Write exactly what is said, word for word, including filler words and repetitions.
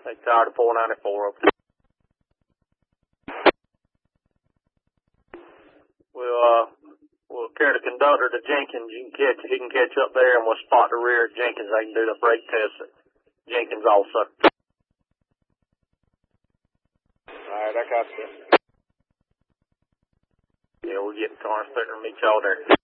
They tired of four ninety-four over. We'll, uh, we'll carry the conductor to Jenkins. You can catch, he can catch up there, and we'll spot the rear at Jenkins. They can do the brake test at Jenkins also. Alright, I got you. Yeah, we'll get the car inspector and meet y'all there.